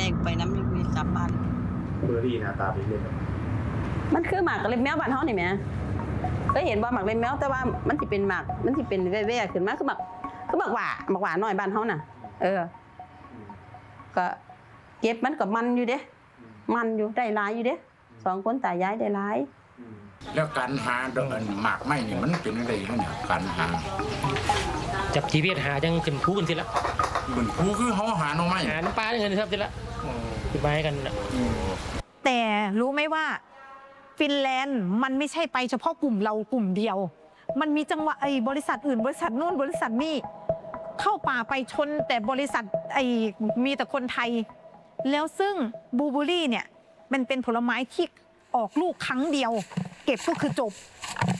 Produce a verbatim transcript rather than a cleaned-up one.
ได้ไปน้ำมีกลับบ้านเบอร์รี่หน้าตาเป็นยังไงมันคือหมากเล็บแมวบ้านเฮานี่แหมเคยเห็นบ่หมากเล็บแมวแต่ว่ามันสิเป็นหมากมันสิเป็นแว่ๆขึ้นมาคือหมากคือหมากหว่าหมากหว่าน้อยบ้านเฮาน่ะเออก็เก็บมันก็มันอยู่เด้มันอยู่ได้หลายอยู่เด้สองคนตายายได้หลายแล้วการหาดอกหมากไม้นี่มันเป็นอะไรเนี่ยการหาจับจีพีเอสหาจังขึ้นภูกันสิละเหมือนภูคือเขาหาหน่อไม้หาน้ำปลาเงินครับสิละขึ้นมาให้กันแต่รู้ไหมว่าฟินแลนด์มันไม่ใช่ไปเฉพาะกลุ่มเรากลุ่มเดียวมันมีจังหวะไอ้บริษัทอื่นบริษัทนู่นบริษัทนี่เข้าป่าไปชนแต่บริษัทไอ้มีแต่คนไทยแล้วซึ่งบลูเบอร์รี่เนี่ยมันเป็นผลไม้ที่ออกลูกครั้งเดียวเก็บก็คือจบ